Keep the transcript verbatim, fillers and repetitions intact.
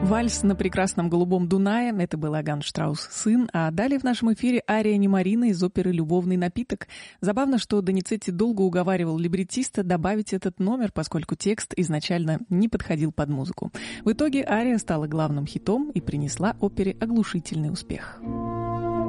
Вальс на прекрасном голубом Дунае. Это был Иоганн Штраус «Сын». А далее в нашем эфире ария Немарина из оперы «Любовный напиток». Забавно, что Доницетти долго уговаривал либреттиста добавить этот номер, поскольку текст изначально не подходил под музыку. В итоге ария стала главным хитом и принесла опере оглушительный успех.